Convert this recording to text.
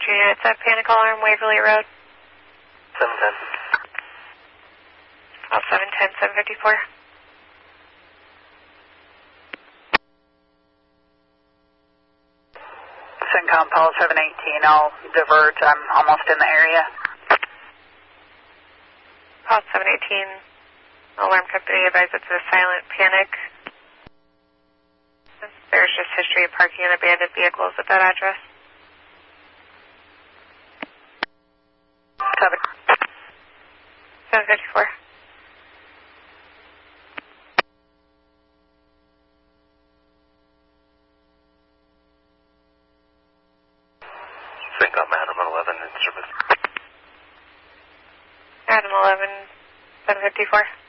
Dispatcher unit, it's at Panic Alarm, Waverly Road. 710. Call 710, 754. CENTCOM Palo 718, I'll divert, I'm almost in the area. Call 718, alarm company advised it's a silent panic. There's just history of parking and abandoned vehicles at that address. 754. CENTCOM Adam 11 in service. Adam 11, 754.